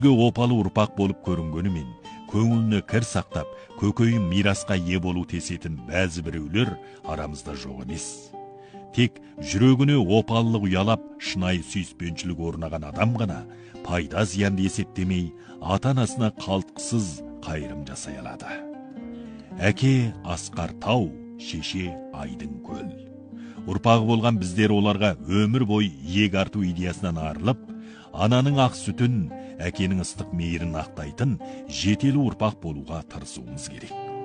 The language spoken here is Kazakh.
опалы ұрпақ болып көрінгенімен, көңіліне кір сақтап, көкейін мирасқа ие болу тесетін бәзі біреулер арамызда жоқ емес. Тек жүрегіне опалылық ұялап, шынайы сүйіспеншілік орнаған адам ғана пайда зиянды есептемей, ата-анасына қалтқысыз қайырым жасай алады. Әке асқар тау, шеше айдың көл. Ұрпағы болған біздер оларға өмір бойы иек арту идеясынан арылып, ананың ақ сүтін, әкенің ыстық мейірін ақтайтын жетелі ұрпақ болуға тырысуымыз керек.